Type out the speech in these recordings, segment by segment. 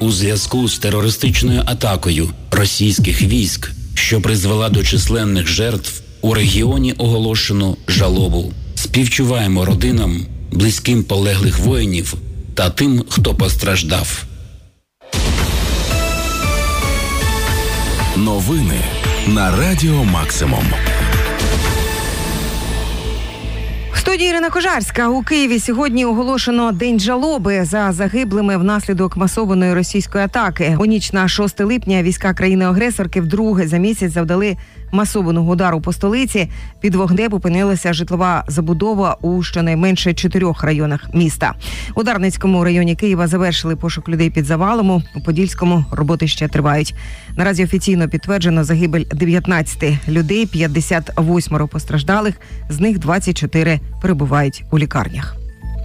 у зв'язку з терористичною атакою російських військ, що призвела до численних жертв, у регіоні оголошено жалобу. Співчуваємо родинам, близьким полеглих воїнів та тим, хто постраждав. Новини на Радіо Максимум. В студії Ірина Кожарська. У Києві сьогодні оголошено День жалоби за загиблими внаслідок масованої російської атаки. У ніч на 6 липня війська країни-агресорки вдруге за місяць завдали масованого удару по столиці. Під вогнем опинилася житлова забудова у щонайменше 4 районах міста. У Дарницькому районі Києва завершили пошук людей під завалом. У Подільському роботи ще тривають. Наразі офіційно підтверджено загибель 19 людей, 58 постраждалих, з них 24 перебувають у лікарнях.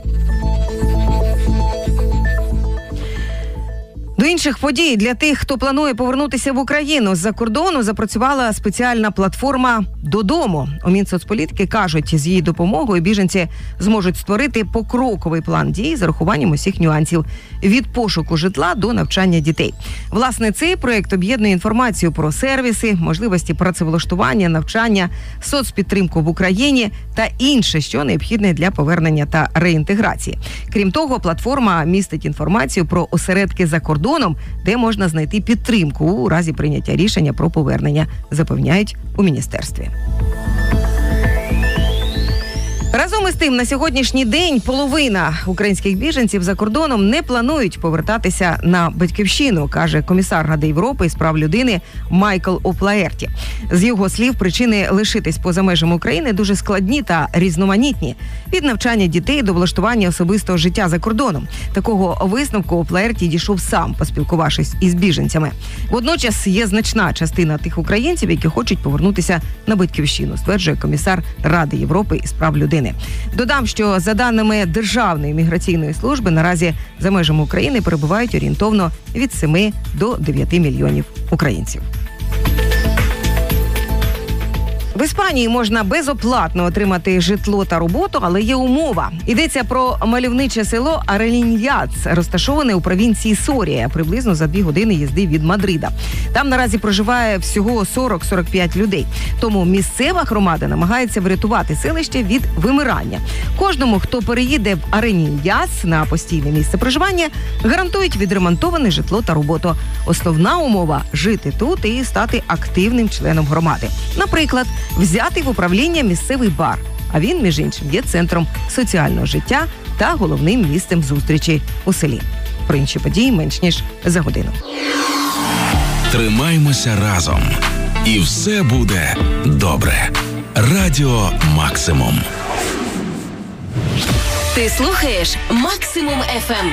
До інших подій для тих, хто планує повернутися в Україну з-за кордону, запрацювала спеціальна платформа «Додому». У Мінсоцполітики кажуть, з її допомогою біженці зможуть створити покроковий план дій з урахуванням усіх нюансів – від пошуку житла до навчання дітей. Власне, цей проєкт об'єднує інформацію про сервіси, можливості працевлаштування, навчання, соцпідтримку в Україні та інше, що необхідне для повернення та реінтеграції. Крім того, платформа містить інформацію про осередки за кордоном, де можна знайти підтримку у разі прийняття рішення про повернення, запевняють у міністерстві. Разом із тим, на сьогоднішній день половина українських біженців за кордоном не планують повертатися на батьківщину, каже комісар Ради Європи із прав людини Майкл О'Флаерті. З його слів, причини лишитись поза межами України дуже складні та різноманітні. Від навчання дітей до влаштування особистого життя за кордоном. Такого висновку О'Флаерті дійшов сам, поспілкувавшись із біженцями. Водночас є значна частина тих українців, які хочуть повернутися на батьківщину, стверджує комісар Ради Європи із прав людини. Додам, що за даними Державної міграційної служби, наразі за межами України перебувають орієнтовно від 7 до 9 мільйонів українців. В Іспанії можна безоплатно отримати житло та роботу, але є умова. Йдеться про мальовниче село Ареліньяц, розташоване у провінції Сорія, приблизно за 2 години їзди від Мадрида. Там наразі проживає всього 40-45 людей. Тому місцева громада намагається врятувати селище від вимирання. Кожному, хто переїде в Ареліньяц на постійне місце проживання, гарантують відремонтоване житло та роботу. Основна умова – жити тут і стати активним членом громади. Наприклад, взяти в управління місцевий бар, а він, між іншим, є центром соціального життя та головним місцем зустрічі у селі. Про інші події менш ніж за годину. Тримаймося разом. І все буде добре. Радіо Максимум. Ти слухаєш Максимум FM.